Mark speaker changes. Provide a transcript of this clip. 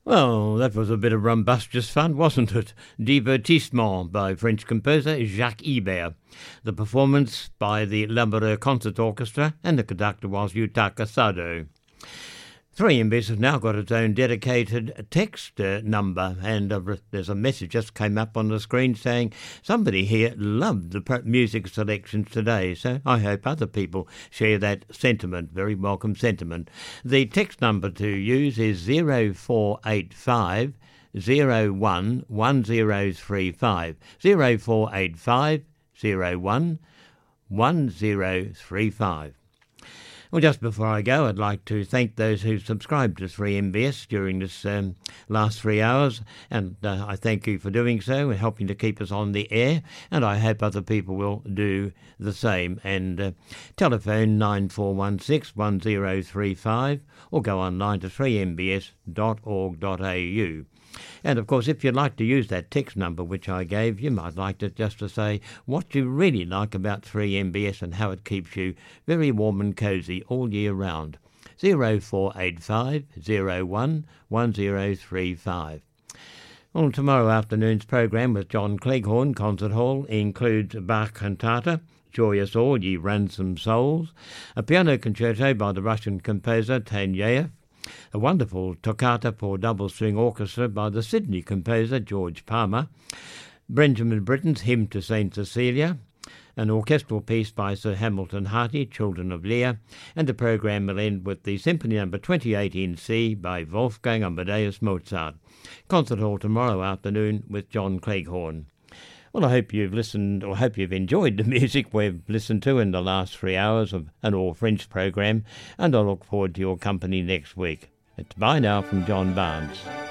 Speaker 1: Well, that was a bit of rumbustious fun, wasn't it? Divertissement by French composer Jacques Ibert. The performance by the Lamoureux Concert Orchestra, and the conductor was Yutaka Sado. 3MBS has now got its own dedicated text number, and there's a message just came up on the screen saying somebody here loved the music selections today, so I hope other people share that sentiment, very welcome sentiment. The text number to use is 0485 01 1035, 0485 01 1035. Well, just before I go, I'd like to thank those who subscribed to 3MBS during this last 3 hours, and I thank you for doing so and helping to keep us on the air, and I hope other people will do the same. And telephone 9416 1035 or go online to 3mbs.org.au. And, of course, if you'd like to use that text number which I gave, you might like to just to say what you really like about 3MBS and how it keeps you very warm and cosy all year round. 0485 01 1035. Well, tomorrow afternoon's programme with John Cleghorn Concert Hall includes Bach Cantata, Joyous All Ye Ransomed Souls, a piano concerto by the Russian composer Taneyev, a wonderful toccata for double-string orchestra by the Sydney composer George Palmer, Benjamin Britten's Hymn to St. Cecilia, an orchestral piece by Sir Hamilton Harty, Children of Lear, and the programme will end with the Symphony No. 28 in C by Wolfgang Amadeus Mozart. Concert Hall tomorrow afternoon with John Cleghorn. Well, I hope you've listened, or hope you've enjoyed the music we've listened to in the last 3 hours of an all-French programme, and I look forward to your company next week. It's bye now from John Barnes.